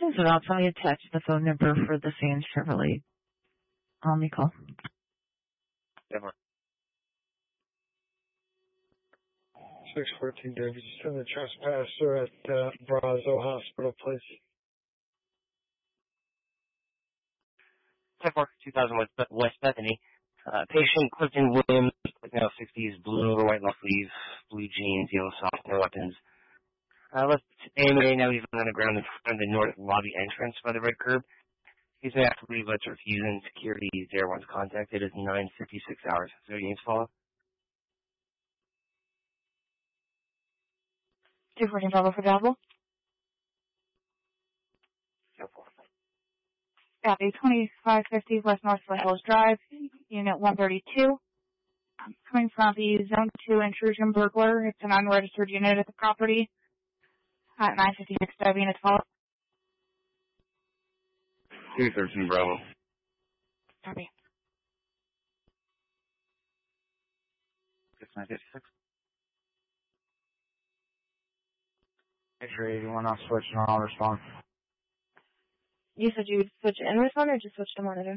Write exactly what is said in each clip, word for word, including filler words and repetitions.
Yes, and I'll tell you attach the phone number for the Sands Chevrolet Omni call. Definitely. six fourteen David, just send the trespasser at uh, Brazo Hospital, please. ten four, two thousand West, West Bethany. Uh, patient Clifton Williams, like now sixties, blue over white long sleeve, blue jeans, yellow socks, no weapons. Uh, left A M A, now he's on the ground in front of the north lobby entrance by the red curb. He's been asked to leave, but refusing. Security is there once contacted at nine fifty-six hours. Is there any follow? two fourteen Bravo for Bravo. So forth. Copy, twenty-five fifty West North Hills Drive, Unit one thirty-two. I'm coming from the Zone two intrusion burglar. It's an unregistered unit at the property. At nine fifty-six W, units follow. two thirteen Bravo. Copy. nine fifty-six. X-ray eighty-one, I'll switch and I'll respond. You said you would switch in with one or just switch to monitor?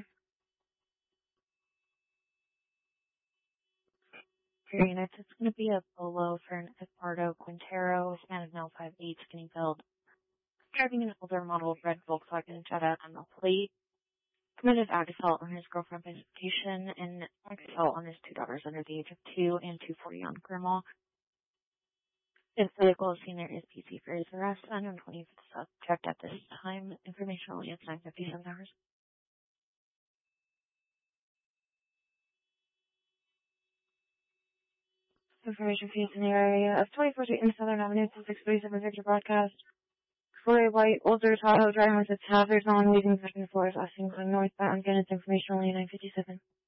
For your units, it's going to be a Polo for an Esparto Quintero, Hispanic male five eight, skinny build. Driving an older model red Volkswagen Jetta on the plate. Committed ag assault on his girlfriend by vacation and ag assault on his two daughters under the age of two and two forty on Grandma. If the vehicle is seen, there is P C for his arrest. Unknown twenty for the subject at this time. Information only at nine fifty-seven hours. Information feeds in the area of twenty-four Street in Southern Avenue, six forty-seven Victor Broadcast. Four white, older Tahoe driving with its hazards on, leaving second floors, asking going northbound. Again, it's information only at nine fifty-seven.